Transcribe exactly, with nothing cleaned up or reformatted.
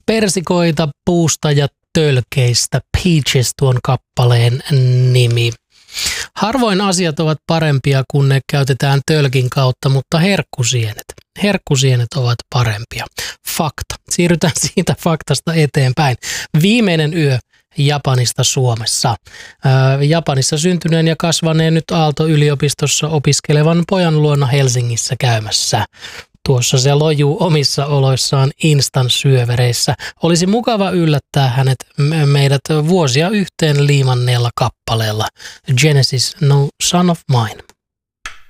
Persikoita puusta ja tölkeistä, Peaches tuon kappaleen nimi. Harvoin asiat ovat parempia, kun ne käytetään tölkin kautta, mutta herkkusienet. Herkkusienet ovat parempia. Fakta. Siirrytään siitä faktasta eteenpäin. Viimeinen yö Japanista Suomessa. Ää, Japanissa syntyneen ja kasvaneen nyt Aalto-yliopistossa opiskelevan pojan luona Helsingissä käymässä. Tuossa se lojuu omissa oloissaan instant-syövereissä. Olisi mukava yllättää hänet meidät vuosia yhteen liimanneella kappaleella. Genesis, No Son of Mine.